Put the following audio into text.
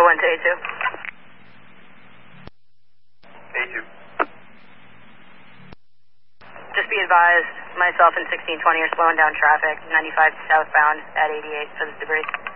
going to A2. A2. Just be advised, myself and 1620 are slowing down traffic, 95 southbound at 88 for this debris.